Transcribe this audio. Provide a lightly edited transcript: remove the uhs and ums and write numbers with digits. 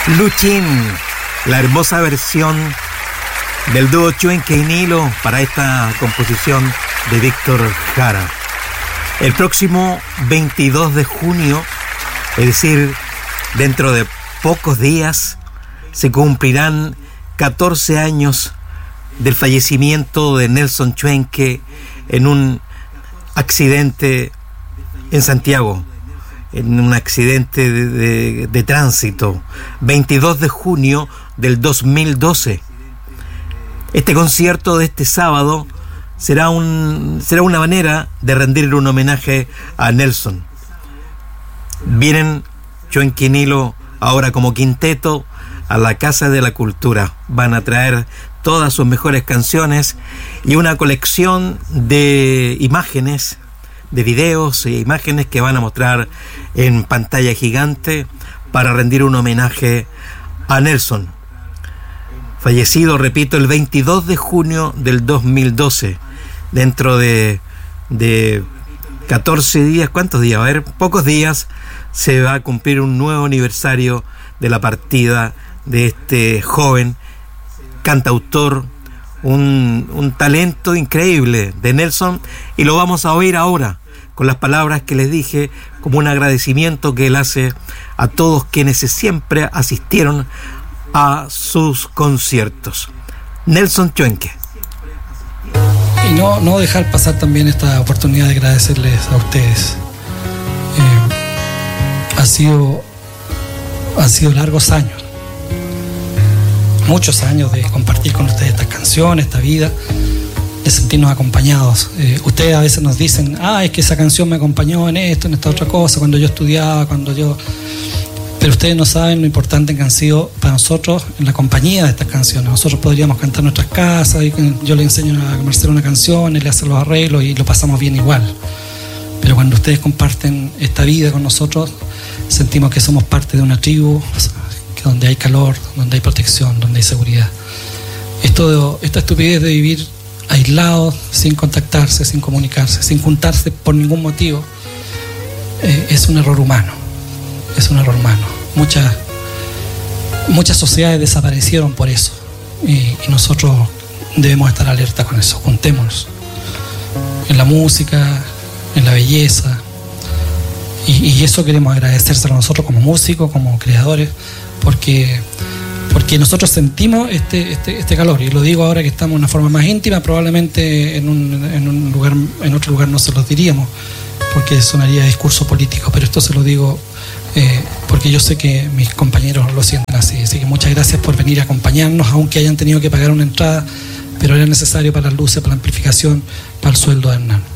Luchín, la hermosa versión del dúo Chuenque y Nilo para esta composición de Víctor Jara. El próximo 22 de junio, es decir, dentro de pocos días, se cumplirán 14 años del fallecimiento de Nelson Chuenque en un accidente en Santiago, en un accidente de tránsito, 22 de junio del 2012. Este concierto de este sábado será una manera de rendir un homenaje a Nelson. Vienen Chuenque y Nilo ahora como quinteto a la Casa de la Cultura. Van a traer todas sus mejores canciones y una colección de imágenes, de videos e imágenes que van a mostrar en pantalla gigante para rendir un homenaje a Nelson, fallecido, repito, el 22 de junio del 2012. Dentro de 14 días, ¿cuántos días? A ver, pocos días, se va a cumplir un nuevo aniversario de la partida de este joven cantautor, un talento increíble de Nelson, y lo vamos a oír ahora con las palabras que les dije, como un agradecimiento que él hace a todos quienes siempre asistieron a sus conciertos. Nelson Chuenque. Y no dejar pasar también esta oportunidad de agradecerles a ustedes. Han sido largos años, muchos años de compartir con ustedes estas canciones, esta vida, de sentirnos acompañados. Ustedes a veces nos dicen, es que esa canción me acompañó en esto, en esta otra cosa, cuando yo estudiaba, pero ustedes no saben lo importante que han sido para nosotros en la compañía de estas canciones. Nosotros podríamos cantar en nuestras casas, y yo le enseño a Marcelo una canción, él le hace los arreglos y lo pasamos bien igual. Pero cuando ustedes comparten esta vida con nosotros, sentimos que somos parte de una tribu, donde hay calor, donde hay protección, donde hay seguridad. Esta estupidez de vivir aislados, sin contactarse, sin comunicarse, sin juntarse por ningún motivo, es un error humano. Es un error humano. Muchas sociedades desaparecieron por eso, y nosotros debemos estar alerta con eso. Juntémonos en la música, en la belleza, y eso queremos agradecérselo a nosotros como músicos, como creadores, porque nosotros sentimos este calor, y lo digo ahora que estamos de una forma más íntima. Probablemente en otro lugar no se los diríamos, porque sonaría discurso político, pero esto se lo digo porque yo sé que mis compañeros lo sienten así. Así que muchas gracias por venir a acompañarnos, aunque hayan tenido que pagar una entrada, pero era necesario para las luces, para la amplificación, para el sueldo de Hernán.